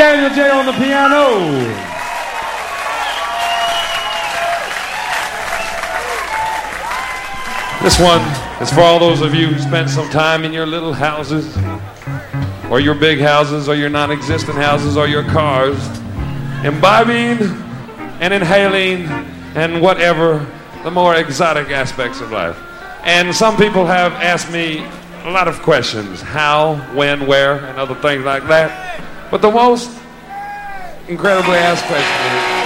Daniel J. on the piano. This one is for all those of you who spent some time in your little houses, or your big houses, or your non-existent houses, or your cars, imbibing and inhaling and whatever the more exotic aspects of life. And some people have asked me a lot of questions: how, when, where, and other things like that. But the most incredibly asked question is,